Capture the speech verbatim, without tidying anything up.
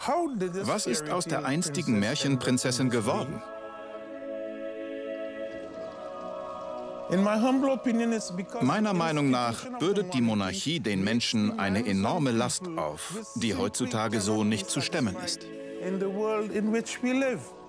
Was ist aus der einstigen Märchenprinzessin geworden? Meiner Meinung nach bürdet die Monarchie den Menschen eine enorme Last auf, die heutzutage so nicht zu stemmen ist.